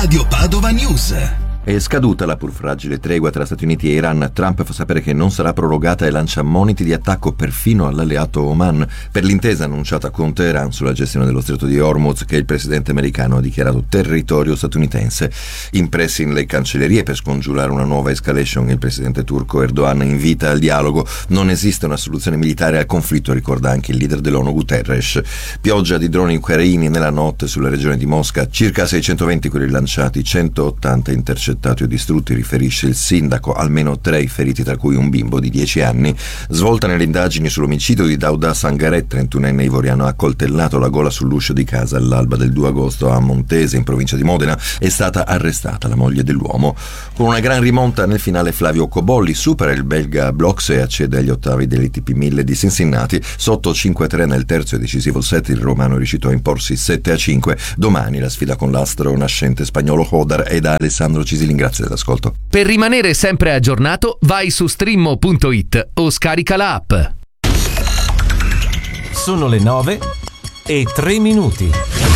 Radio Padova News. È scaduta la pur fragile tregua tra Stati Uniti e Iran. Trump fa sapere che non sarà prorogata e lancia moniti di attacco perfino all'alleato Oman per l'intesa annunciata con Teheran sulla gestione dello stretto di Hormuz, che il presidente americano ha dichiarato territorio statunitense. Impressi nelle cancellerie per scongiurare una nuova escalation, il presidente turco Erdogan invita al dialogo. Non esiste una soluzione militare al conflitto, ricorda anche il leader dell'ONU Guterres. Pioggia di droni ucraini nella notte sulla regione di Mosca, circa 620 quelli lanciati, 180 intercettati o distrutti, riferisce il sindaco, almeno 3 feriti tra cui un bimbo di 10 anni. Svolta nelle indagini sull'omicidio di Dauda Sangaret, 31enne ivoriano accoltellato alla gola sull'uscio di casa all'alba del 2 agosto a Montese, in provincia di Modena. È stata arrestata la moglie dell'uomo. Con una gran rimonta nel finale Flavio Cobolli supera il belga Bloks e accede agli ottavi dell'ATP 1000 di Cincinnati. Sotto 5-3 nel terzo e decisivo set, il romano riuscito a imporsi 7-5. Domani la sfida con l'astro nascente spagnolo Hodar e da Alessandro Cisilin. Grazie dell'ascolto. Per rimanere sempre aggiornato, vai su streammo.it o scarica la app. Sono le 9:03.